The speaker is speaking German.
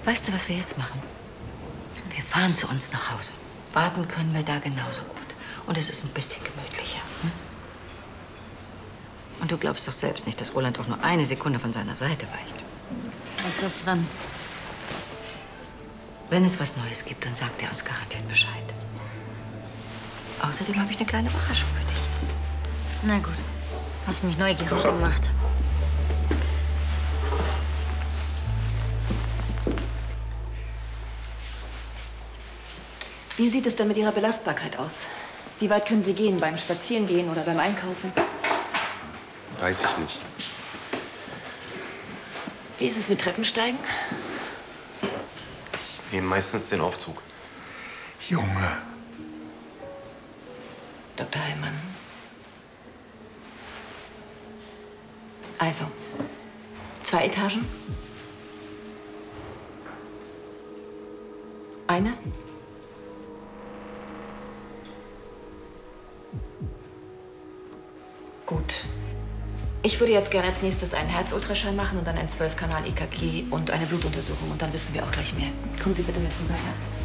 Weißt du, was wir jetzt machen? Wir fahren zu uns nach Hause. Warten können wir da genauso gut. Und es ist ein bisschen gemütlicher. Hm? Und du glaubst doch selbst nicht, dass Roland auch nur eine Sekunde von seiner Seite weicht. Was ist dran? Wenn es was Neues gibt, dann sagt er uns garantiert Bescheid. Außerdem habe ich eine kleine Überraschung für dich. Na gut, hast mich neugierig gemacht. Wie sieht es denn mit Ihrer Belastbarkeit aus? Wie weit können Sie gehen beim Spazierengehen oder beim Einkaufen? Weiß ich nicht. Wie ist es mit Treppensteigen? Ich nehme meistens den Aufzug. Junge. Dr. Heimann. Also, 2 Etagen? Eine? Gut. Ich würde jetzt gerne als nächstes einen Herzultraschall machen und dann ein 12-Kanal-EKG und eine Blutuntersuchung. Und dann wissen wir auch gleich mehr. Kommen Sie bitte mit rüber, ja?